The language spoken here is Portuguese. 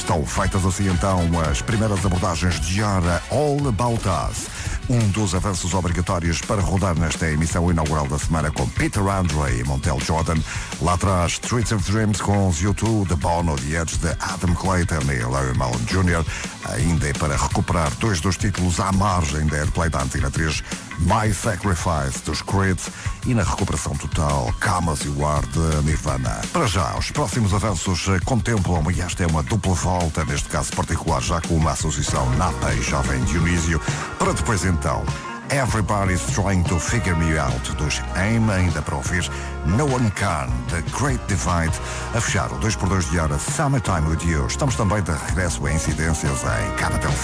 Estão feitas assim então as primeiras abordagens de hora All About Us. Um dos avanços obrigatórios para rodar nesta emissão inaugural da semana com Peter Andre e Montel Jordan. Lá atrás, Streets of Dreams com os U2, The Bono, The Edge de Adam Clayton e Larry Mullen Jr. Ainda é para recuperar dois dos títulos à margem da airplay da antiga atriz, My Sacrifice dos Creed, e na recuperação total, Come As You Are de Nirvana. Para já, os próximos avanços contemplam, e esta é uma dupla volta, neste caso particular, já com uma associação Napa e Jovem Dionísio, para depois então Everybody's Trying to Figure Me Out dos AIM, ainda para ouvir No One Can, The Great Divide, a fechar o 2x2 de hora Summertime With You. Estamos também de regresso a incidências em Capital